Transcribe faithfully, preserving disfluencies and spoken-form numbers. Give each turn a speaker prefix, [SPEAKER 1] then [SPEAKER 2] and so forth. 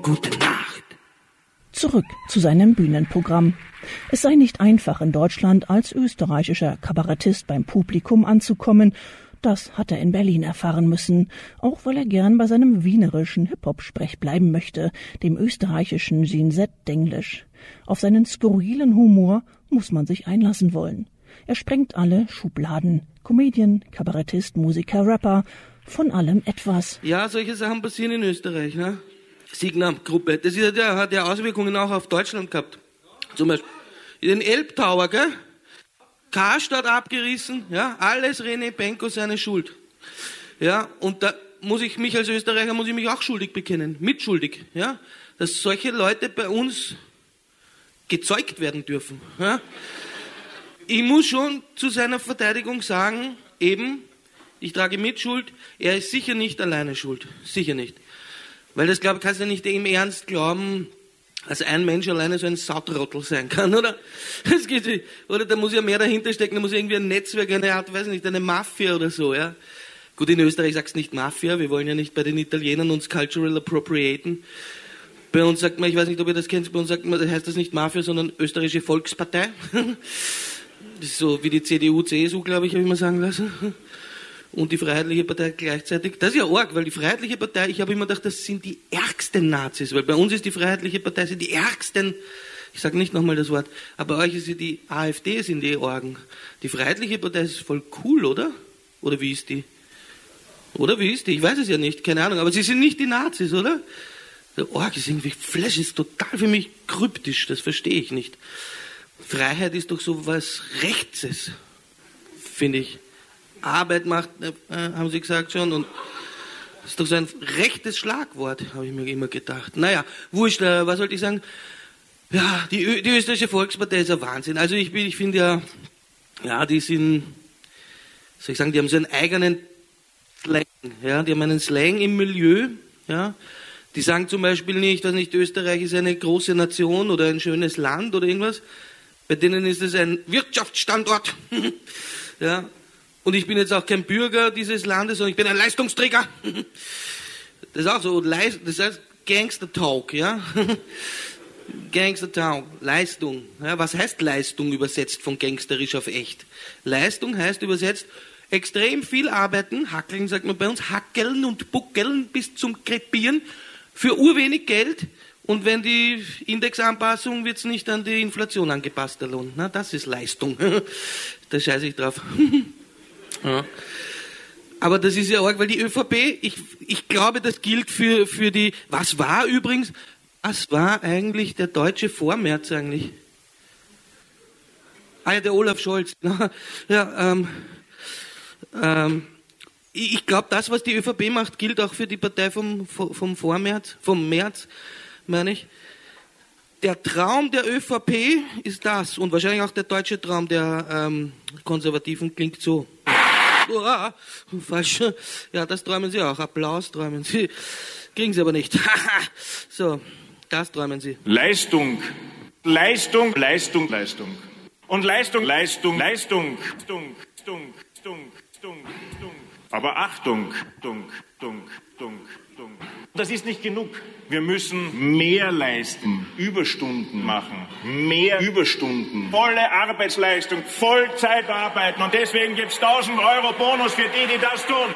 [SPEAKER 1] Gute Nacht.
[SPEAKER 2] Zurück zu seinem Bühnenprogramm. Es sei nicht einfach, in Deutschland als österreichischer Kabarettist beim Publikum anzukommen. Das hat er in Berlin erfahren müssen, auch weil er gern bei seinem wienerischen Hip-Hop-Sprech bleiben möchte, dem österreichischen Ginset-Denglisch. Auf seinen skurrilen Humor muss man sich einlassen wollen. Er sprengt alle Schubladen. Comedian, Kabarettist, Musiker, Rapper, von allem etwas.
[SPEAKER 1] Ja, solche Sachen passieren in Österreich, ne? Signam-Gruppe. Das ist, der hat ja Auswirkungen auch auf Deutschland gehabt. Zum Beispiel den Elbtower, gell? Karstadt abgerissen, ja? Alles René Benko seine Schuld. Ja, und da muss ich mich als Österreicher, muss ich mich auch schuldig bekennen. Mitschuldig, ja? Dass solche Leute bei uns gezeugt werden dürfen, ja? Ich muss schon zu seiner Verteidigung sagen, eben, ich trage Mitschuld, er ist sicher nicht alleine schuld. Sicher nicht. Weil das, glaube ich, kannst du nicht im Ernst glauben, dass ein Mensch alleine so ein Sautrottel sein kann, oder? Das geht nicht. Oder da muss ja mehr dahinter stecken, da muss irgendwie ein Netzwerk, eine Art, weiß nicht, eine Mafia oder so, ja? Gut, in Österreich sagst du nicht Mafia, wir wollen ja nicht bei den Italienern uns cultural appropriaten. Bei uns sagt man, ich weiß nicht, ob ihr das kennt, bei uns sagt man, das heißt das nicht Mafia, sondern Österreichische Volkspartei. Das ist so wie die C D U, C S U, glaube ich, habe ich mal sagen lassen. Und die Freiheitliche Partei gleichzeitig. Das ist ja arg, weil die Freiheitliche Partei, ich habe immer gedacht, das sind die ärgsten Nazis, weil bei uns ist die Freiheitliche Partei, sind die ärgsten, ich sage nicht nochmal das Wort, aber bei euch ist sie die AfD, sind die Orgen. Die Freiheitliche Partei ist voll cool, oder? Oder wie ist die? Oder wie ist die? Ich weiß es ja nicht, keine Ahnung, aber sie sind nicht die Nazis, oder? Der Org ist irgendwie, Flash ist total für mich kryptisch, das verstehe ich nicht. Freiheit ist doch so was Rechtes, finde ich. Arbeit macht, äh, haben sie gesagt schon, und das ist doch so ein rechtes Schlagwort, habe ich mir immer gedacht. Naja, wurscht, äh, was sollte ich sagen? Ja, die, Ö- die österreichische Volkspartei ist ein Wahnsinn. Also ich, ich finde ja, ja, die sind, soll ich sagen, die haben so einen eigenen Slang, ja, die haben einen Slang im Milieu, ja. Die sagen zum Beispiel nicht, dass nicht Österreich ist eine große Nation oder ein schönes Land oder irgendwas. Bei denen ist es ein Wirtschaftsstandort. Ja. Und ich bin jetzt auch kein Bürger dieses Landes, sondern ich bin ein Leistungsträger. Das ist auch so, das heißt Gangster Talk, ja. Gangster Talk, Leistung. Ja, was heißt Leistung übersetzt von gangsterisch auf echt? Leistung heißt übersetzt extrem viel arbeiten, hackeln sagt man bei uns, hackeln und buckeln bis zum Krepieren für urwenig Geld. Und wenn die Indexanpassung, wird es nicht an die Inflation angepasst, der Lohn. Na, das ist Leistung. Da scheiße ich drauf. Ja. Aber das ist ja arg, weil die ÖVP, ich, ich glaube, das gilt für, für die, was war übrigens, was war eigentlich der deutsche Vormärz eigentlich? Ah ja, der Olaf Scholz. Ja, ähm, ähm, ich glaube, das, was die ÖVP macht, gilt auch für die Partei vom, vom Vormärz, vom März, meine ich. Der Traum der ÖVP ist das, und wahrscheinlich auch der deutsche Traum der ähm, Konservativen klingt so. Oh, falsch. Ja, das träumen sie auch. Applaus träumen sie. Kriegen sie aber nicht. So, das träumen sie.
[SPEAKER 3] Leistung, Leistung, Leistung, Leistung. Und Leistung, Leistung, Leistung, Stung, Stung, Stung, Stung, Stung. Aber Achtung, Stung, Stung, Stung, Stung. Das ist nicht genug. Wir müssen mehr leisten, Überstunden machen, mehr Überstunden, volle Arbeitsleistung, Vollzeit arbeiten, und deswegen gibt es tausend Euro Bonus für die, die das tun.